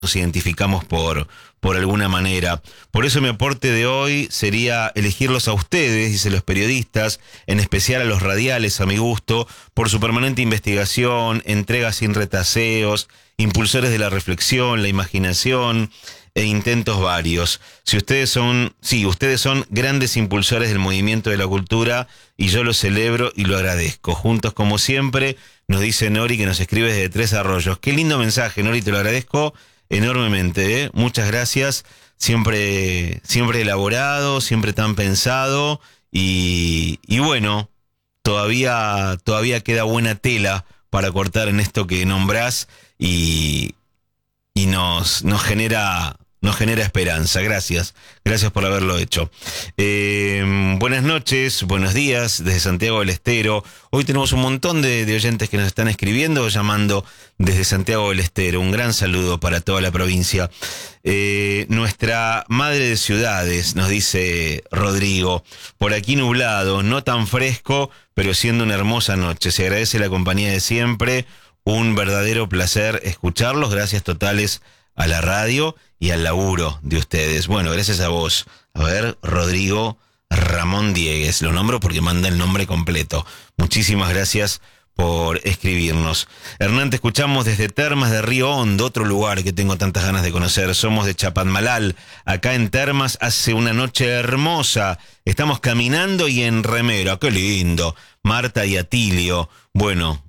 nos identificamos por alguna manera. Por eso mi aporte de hoy sería elegirlos a ustedes, dice los periodistas, en especial a los radiales, a mi gusto, por su permanente investigación, entrega sin retaseos, impulsores de la reflexión, la imaginación e intentos varios. Ustedes son grandes impulsores del movimiento de la cultura y yo lo celebro y lo agradezco. Juntos como siempre, nos dice Nori, que nos escribe desde Tres Arroyos. Qué lindo mensaje, Nori, te lo agradezco enormemente, ¿eh? Muchas gracias, siempre elaborado, siempre tan pensado y bueno, todavía queda buena tela para cortar en esto que nombrás y nos genera esperanza. Gracias por haberlo hecho. Buenas noches, buenos días desde Santiago del Estero. Hoy tenemos un montón de oyentes que nos están escribiendo, llamando desde Santiago del Estero. Un gran saludo para toda la provincia. Nuestra madre de ciudades, nos dice Rodrigo, por aquí nublado, no tan fresco, pero siendo una hermosa noche. Se agradece la compañía de siempre. Un verdadero placer escucharlos. Gracias totales a la radio y al laburo de ustedes. Bueno, gracias a vos. A ver, Rodrigo Ramón Diegues, lo nombro porque manda el nombre completo. Muchísimas gracias por escribirnos. Hernán, te escuchamos desde Termas de Río Hondo, otro lugar que tengo tantas ganas de conocer. Somos de Chapadmalal. Acá en Termas hace una noche hermosa. Estamos caminando y en remera. ¡Qué lindo! Marta y Atilio. Bueno,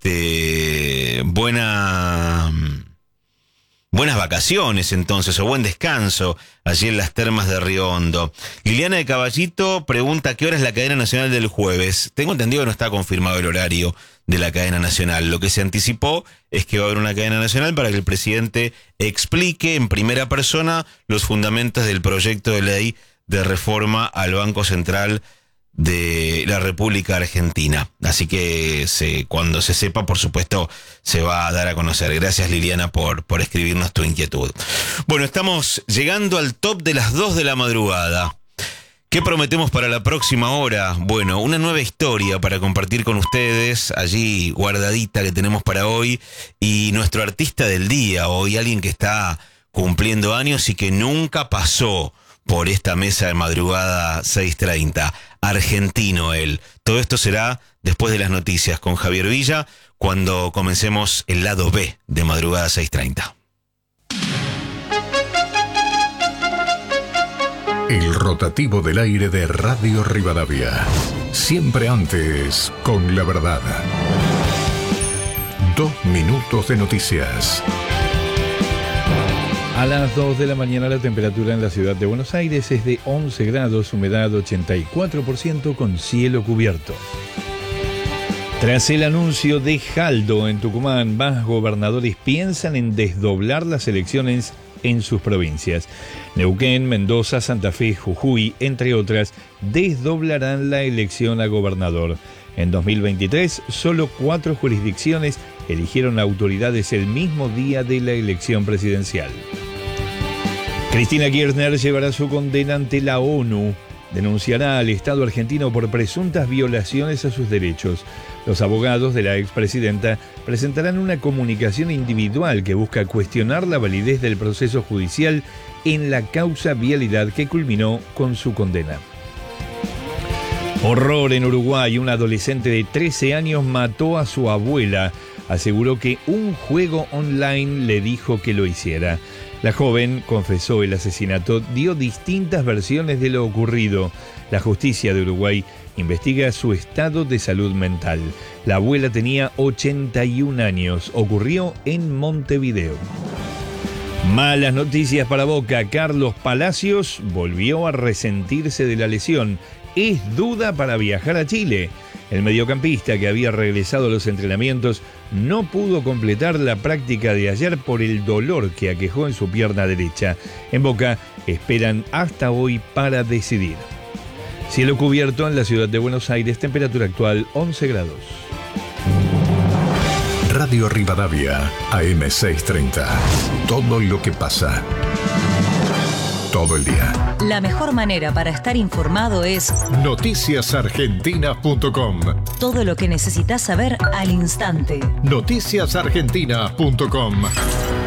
buenas vacaciones entonces, o buen descanso allí en las Termas de Río Hondo. Liliana de Caballito pregunta qué hora es la cadena nacional del jueves. Tengo entendido que no está confirmado el horario de la cadena nacional. Lo que se anticipó es que va a haber una cadena nacional para que el presidente explique en primera persona los fundamentos del proyecto de ley de reforma al Banco Central de la República Argentina. Así que cuando se sepa, por supuesto, se va a dar a conocer. Gracias, Liliana, por escribirnos tu inquietud. Bueno, estamos llegando al top de las 2 de la madrugada. ¿Qué prometemos para la próxima hora? Bueno, una nueva historia para compartir con ustedes, allí guardadita que tenemos para hoy, y nuestro artista del día, hoy alguien que está cumpliendo años y que nunca pasó por esta mesa de madrugada 6:30. Argentino él. Todo esto será después de las noticias con Javier Villa, cuando comencemos el lado B de madrugada 6:30. El rotativo del aire de Radio Rivadavia. Siempre antes con la verdad. 2 minutos de noticias. A las 2 de la mañana la temperatura en la ciudad de Buenos Aires es de 11 grados, humedad 84% con cielo cubierto. Tras el anuncio de Jaldo en Tucumán, más gobernadores piensan en desdoblar las elecciones en sus provincias. Neuquén, Mendoza, Santa Fe, Jujuy, entre otras, desdoblarán la elección a gobernador. En 2023, solo 4 jurisdicciones eligieron autoridades el mismo día de la elección presidencial. Cristina Kirchner llevará su condena ante la ONU. Denunciará al Estado argentino por presuntas violaciones a sus derechos. Los abogados de la expresidenta presentarán una comunicación individual que busca cuestionar la validez del proceso judicial en la causa Vialidad que culminó con su condena. Horror en Uruguay. Un adolescente de 13 años mató a su abuela. Aseguró que un juego online le dijo que lo hiciera. La joven confesó el asesinato, dio distintas versiones de lo ocurrido. La justicia de Uruguay investiga su estado de salud mental. La abuela tenía 81 años. Ocurrió en Montevideo. Malas noticias para Boca. Carlos Palacios volvió a resentirse de la lesión. Es duda para viajar a Chile. El mediocampista, que había regresado a los entrenamientos, no pudo completar la práctica de ayer por el dolor que aquejó en su pierna derecha. En Boca esperan hasta hoy para decidir. Cielo cubierto en la ciudad de Buenos Aires, temperatura actual 11 grados. Radio Rivadavia, AM 630. Todo lo que pasa. Todo el día. La mejor manera para estar informado es noticiasargentina.com. Todo lo que necesitas saber al instante. Noticiasargentina.com.